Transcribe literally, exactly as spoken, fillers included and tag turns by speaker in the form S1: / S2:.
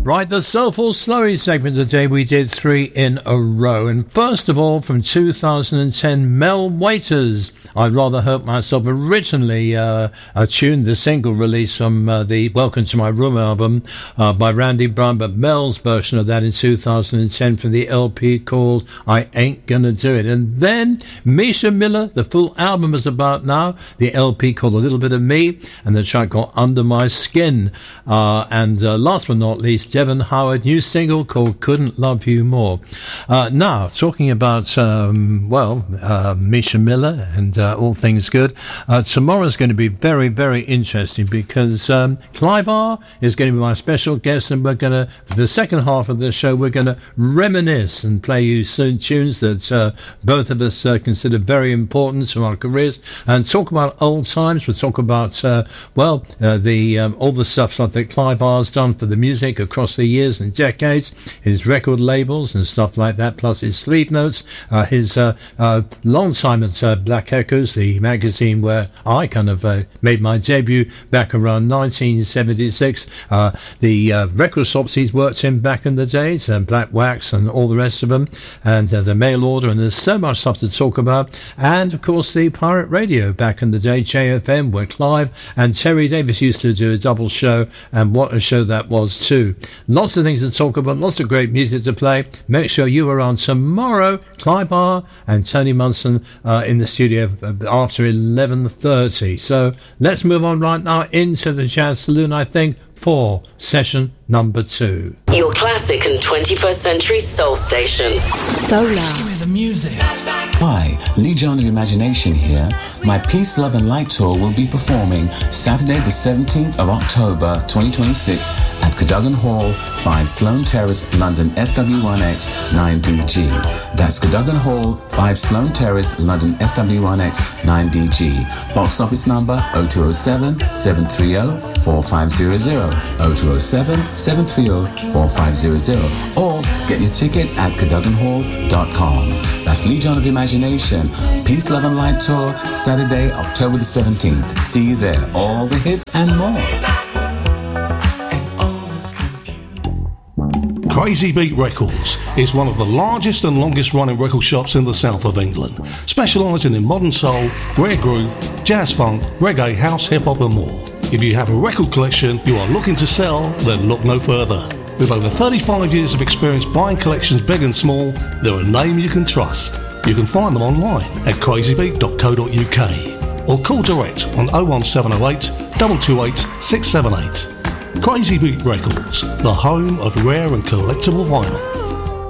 S1: Right, the Soulful Slurry segment today, we did three in a row. And first of all, from two thousand ten, Mel Waiters. I Rather Hurt Myself, originally uh, a tune, the single released from uh, the Welcome to My Room album uh, by Randy Brown, but Mel's version of that in two thousand ten from the L P called I Ain't Gonna Do It. And then Misha Miller, the full album is about now, the L P called A Little Bit of Me, and the track called Under My Skin. Uh, and uh, last but not least, Devon Howard, new single called Couldn't Love You More. Uh, now, talking about, um, well, uh, Misha Miller and uh, all things good, uh, tomorrow's going to be very, very interesting because um, Clive R is going to be my special guest, and we're going to, for the second half of the show, we're going to reminisce and play you some tunes that uh, both of us uh, consider very important to our careers, and talk about old times. We'll talk about, uh, well, uh, the um, all the stuff that Clive R's done for the music across the years and decades, his record labels and stuff like that, plus his sleeve notes, uh, his uh, uh, long time at uh, Black Echoes, the magazine where I kind of uh, made my debut back around nineteen seventy-six, uh, the uh, record shops he's worked in back in the days, uh, Black Wax and all the rest of them, and uh, the mail order, and there's so much stuff to talk about, and of course the pirate radio back in the day, J F M, where Clive and Terry Davis used to do a double show, and what a show that was too. Lots of things to talk about, lots of great music to play. Make sure you are on tomorrow. Clive R and Tony Munson uh, in the studio after eleven thirty. So let's move on right now into the Jazz Saloon, I think, for session number two.
S2: Your classic and twenty-first century soul station.
S3: Solar.
S4: Give me the music.
S5: Hi, Lee John of Imagination here. My Peace, Love and Light tour will be performing Saturday the seventeenth of October twenty twenty-six at Cadogan Hall, five Sloane Terrace, London S W one X nine D G. That's Cadogan Hall, five Sloane Terrace, London S W one X nine D G. Box office number oh two oh seven, seven three oh, four five zero zero, oh two oh seven, seven three oh, four five zero zero, or get your tickets at cadogan hall dot com. That's Lee John of Imagination, Peace, Love and Light Tour, Saturday, October the seventeenth. See you there. All the hits and more.
S6: Crazy Beat Records is one of the largest and longest running record shops in the south of England, specialising in modern soul, rare groove, jazz funk, reggae, house, hip hop and more. If you have a record collection you are looking to sell, then look no further. With over thirty-five years of experience buying collections big and small, they're a name you can trust. You can find them online at crazy beat dot co dot uk or call direct on oh one seven oh eight, two two eight, six seven eight. Crazy Beat Records, the home of rare and collectible vinyl.